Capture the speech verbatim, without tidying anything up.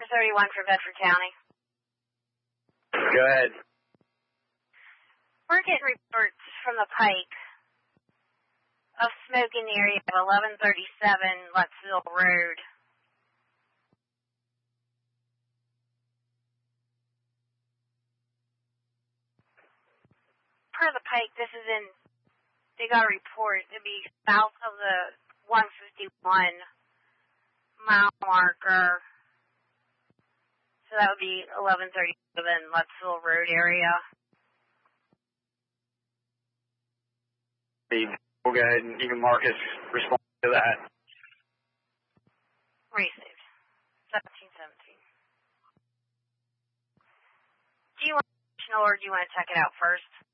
thirty-one for Bedford County. Go ahead. We're getting reports from the Pike of smoke in the area of eleven thirty-seven Luttsville Road. Per the Pike, this is in, they got a report to be south of the one fifty-one mile marker. So that would be eleven thirty-seven Luttsville Road area. We'll go ahead and even Marcus respond to that. Received. seventeen seventeen. Do you want to know or do you want to check it out first?